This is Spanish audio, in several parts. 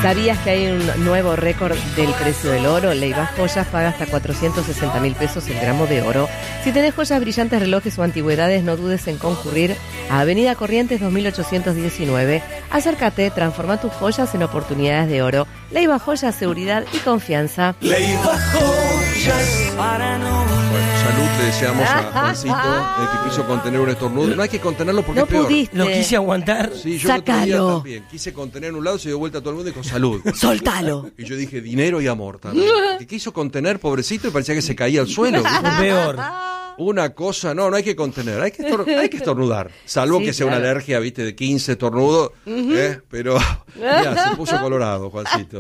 ¿Sabías que hay un nuevo récord del precio del oro? Leiva Joyas paga hasta 460.000 pesos el gramo de oro. Si tenés joyas, brillantes, relojes o antigüedades, no dudes en concurrir a Avenida Corrientes 2819. Acércate, transforma tus joyas en oportunidades de oro. Leiva Joyas, seguridad y confianza. Leiva Joyas para no... Bueno, salud le deseamos a Juancito, que quiso contener un estornudo. No hay que contenerlo porque No es peor. pudiste. Lo quise aguantar. Sí, yo el otro día Sácalo. también. Quise contener en un lado, se dio vuelta a todo el mundo y con salud. Soltalo. Y yo dije, dinero y amor también. Que quiso contener, pobrecito, y parecía que se caía al suelo. Fue peor. Una cosa, no hay que contener, hay que estornudar. Salvo Sí, que sea claro. una alergia, viste, de 15 estornudos. Pero ya se puso colorado, Juancito.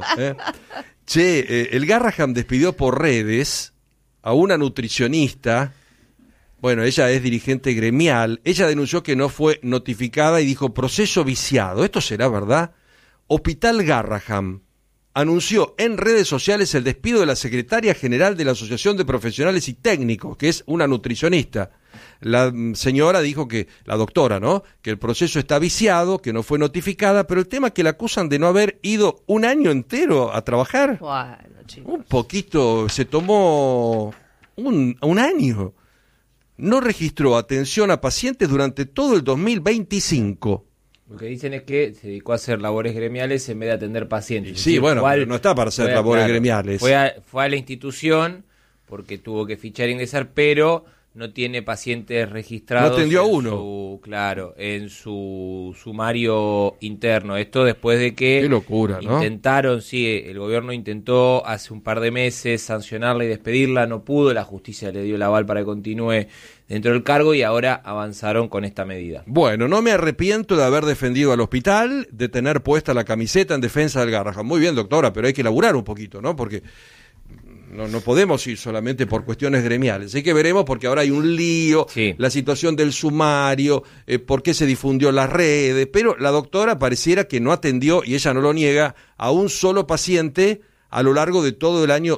Che, el Garraham despidió por redes a una nutricionista. Bueno, ella es dirigente gremial. Ella denunció que no fue notificada y dijo proceso viciado. ¿Esto será verdad? Hospital Garraham anunció en redes sociales el despido de la secretaria general de la Asociación de Profesionales y Técnicos, que es una nutricionista. La señora dijo que, la doctora, ¿no?, que el proceso está viciado, que no fue notificada, pero el tema es que la acusan de no haber ido un año entero a trabajar. Bueno, chicos. Un poquito, se tomó un año. No registró atención a pacientes durante todo el 2025. Lo que dicen es que se dedicó a hacer labores gremiales en vez de atender pacientes. Sí, bueno, pero no está para hacer labores gremiales. Fue a la institución porque tuvo que fichar e ingresar, pero no tiene pacientes registrados. No atendió a uno. En su sumario interno. Esto después de que Qué locura, ¿no? intentaron, sí, el gobierno intentó hace un par de meses sancionarla y despedirla, no pudo, la justicia le dio el aval para que continúe dentro del cargo y ahora avanzaron con esta medida. Bueno, no me arrepiento de haber defendido al hospital, de tener puesta la camiseta en defensa del Garraham. Muy bien, doctora, pero hay que laburar un poquito, ¿no? Porque no podemos ir solamente por cuestiones gremiales. Así que veremos, porque ahora hay un lío, Sí. la situación del sumario, por qué se difundió en las redes, pero la doctora pareciera que no atendió, y ella no lo niega, a un solo paciente a lo largo de todo el año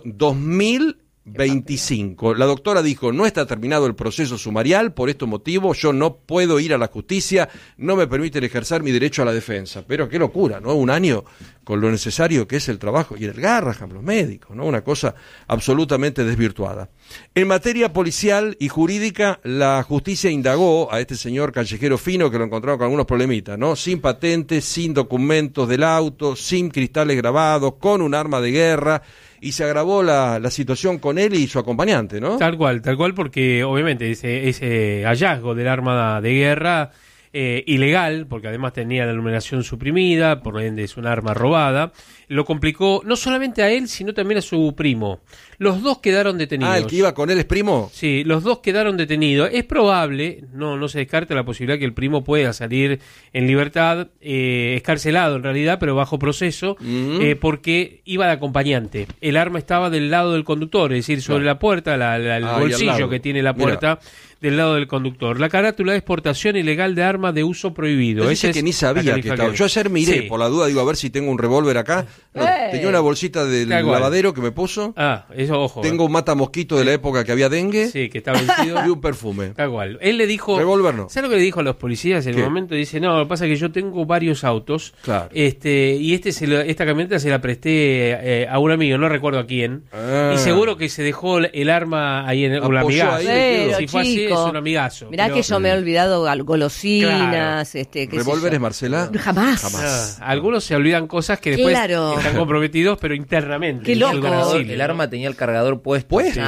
2025. La doctora dijo, no está terminado el proceso sumarial, por este motivo yo no puedo ir a la justicia, no me permiten ejercer mi derecho a la defensa. Pero qué locura, ¿no? Un año con lo necesario que es el trabajo, y en el Garraham, los médicos, ¿no? Una cosa absolutamente desvirtuada. En materia policial y jurídica, la justicia indagó a este señor Callejero Fino, que lo encontraron con algunos problemitas, ¿no? Sin patentes, sin documentos del auto, sin cristales grabados, con un arma de guerra, y se agravó la situación con él y su acompañante, ¿no? Tal cual, porque obviamente ese hallazgo del arma de guerra ilegal, porque además tenía la numeración suprimida, por ende es un arma robada, lo complicó no solamente a él, sino también a su primo. Los dos quedaron detenidos. Ah, ¿el que iba con él es primo? Sí, los dos quedaron detenidos. Es probable, no se descarta la posibilidad que el primo pueda salir en libertad, escarcelado en realidad, pero bajo proceso, porque iba de acompañante. El arma estaba del lado del conductor, es decir, sobre la puerta, el bolsillo que tiene la puerta. Mira. Del lado del conductor. La carátula de exportación ilegal de armas de uso prohibido. Dice que ni sabía que estaba. Yo ayer miré, por la duda, digo, a ver si tengo un revólver acá. No, tenía una bolsita del lavadero que me puso. Eso, ojo. Tengo un matamosquito de la época que había dengue. Sí, que está vencido. Y un perfume. Tal cual. Él le dijo... Revólver no. ¿Sabes lo que le dijo a los policías en el momento? Dice, no, lo que pasa es que yo tengo varios autos. Claro. Y esta camioneta se la presté a un amigo, no recuerdo a quién. Y seguro que se dejó el arma ahí en un amigazo. Si fue así, es un amigazo. Mirá que yo me he olvidado golosinas. Claro. ¿Revólveres, Marcela? Jamás. Algunos se olvidan cosas que después están comprometidos, pero internamente. Qué loco. El arma tenía el cargador puesto. ¿Puesto?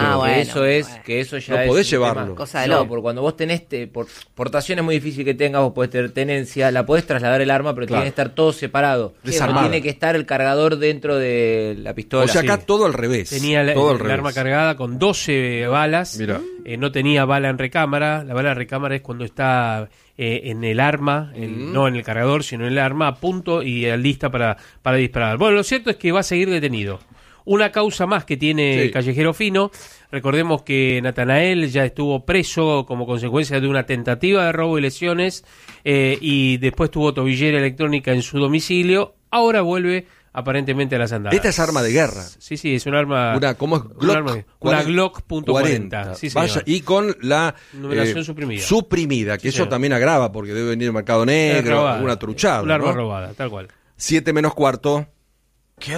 Que eso ya no podés llevarlo. Cosa de loco. Porque cuando vos tenés, por portación es muy difícil que tengas, vos podés tener tenencia, la podés trasladar el arma, pero tiene que estar todo separado. Desarmado. No tiene que estar el cargador dentro de la pistola. O sea, acá todo al revés. Tenía el arma cargada con 12 balas. Mira. No tenía bala en recámara. La bala de recámara es cuando está en el arma, no en el cargador, sino en el arma, a punto y lista para disparar. Bueno, lo cierto es que va a seguir detenido. Una causa más que tiene Callejero Fino. Recordemos que Natanael ya estuvo preso como consecuencia de una tentativa de robo y lesiones, y después tuvo tobillera electrónica en su domicilio. Ahora vuelve aparentemente a las andadas. Esta es arma de guerra. Sí, es un arma... ¿Cómo es? Glock. Una Glock .40. Sí, vaya, y con la numeración suprimida, que eso también agrava, porque debe venir el mercado negro, alguna truchada. Un arma robada, tal cual. 7:45.